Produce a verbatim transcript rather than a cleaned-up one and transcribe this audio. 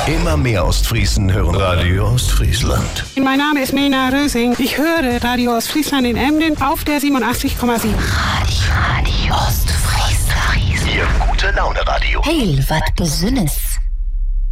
Immer mehr Ostfriesen hören Radio Ostfriesland. Mein Name ist Mena Rösing. Ich höre Radio Ostfriesland in Emden auf der siebenundachtzig Komma sieben. Radio, Radio Ostfriesland. Ihr gute Laune Radio. Hey, wat Besonnes.